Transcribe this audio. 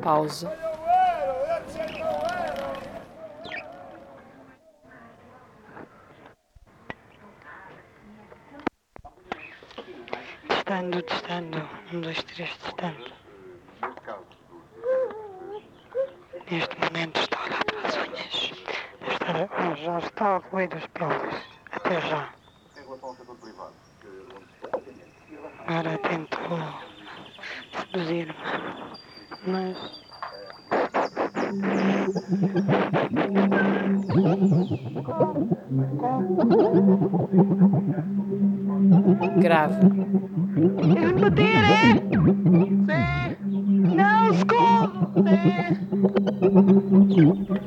pausa. Testando. 1, 2, 3, testando. Neste momento está a olhar para as unhas. Já está a roer os pelos. Até já. Agora tentou seduzir-me. Mas... Grave. Queres-me bater, é? Sim! Não, socorro! Sim!